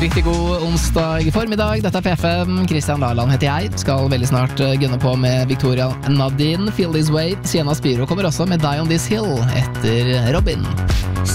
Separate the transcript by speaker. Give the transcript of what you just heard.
Speaker 1: Riktig god onsdag formiddag. Dette P5. Christian Laland heter jeg. Skal veldig snart gunne på med Victoria Nadine. Feel This Way. Sienna Spiro kommer også med Die on This Hill etter Robin.